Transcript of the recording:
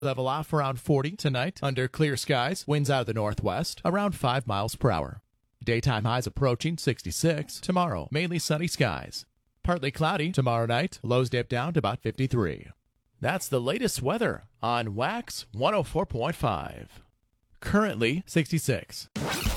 Level off around 40 tonight. Under clear skies, winds out of the northwest, around 5 miles per hour. Daytime highs approaching 66. Tomorrow, mainly sunny skies. Partly cloudy tomorrow night. Lows dip down to about 53. That's the latest weather on Wax 104.5. Currently 66.